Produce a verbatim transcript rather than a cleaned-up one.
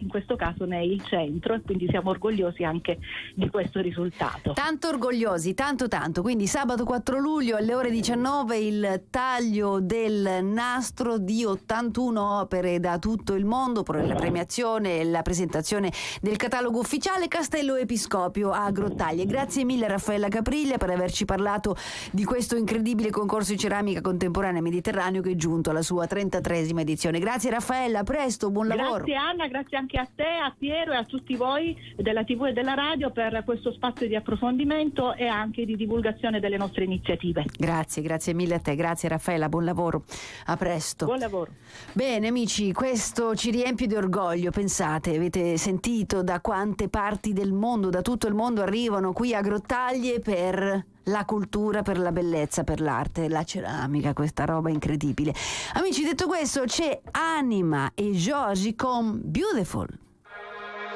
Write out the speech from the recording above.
in questo caso ne è il centro, e quindi siamo orgogliosi anche di questo risultato. Tanto orgogliosi, tanto tanto. Quindi sabato quattro luglio alle ore diciannove il taglio del nastro di ottantuno opere da tutto il mondo, la premiazione e la presentazione del catalogo ufficiale Castello Episcopio a Grottaglie. Grazie mille a Raffaella Capriglia per averci parlato di questo incredibile concorso di ceramica contemporanea mediterraneo che è giunto alla sua trentatreesima edizione. Grazie Raffaella, a presto, buon lavoro. Grazie Anna, grazie anche a te, a Piero e a tutti voi della tivù e della radio per questo spazio di approfondimento e anche di divulgazione delle nostre iniziative. Grazie, grazie mille a te, grazie Raffaella, buon lavoro, a presto. Buon lavoro. Bene amici, questo ci riempie di orgoglio, pensate, avete sentito da quante parti del mondo, da tutto il mondo arrivano qui a Grottaglie per la cultura, per la bellezza, per l'arte, la ceramica, questa roba incredibile. Amici, detto questo, c'è Anima e Joji con Beautiful.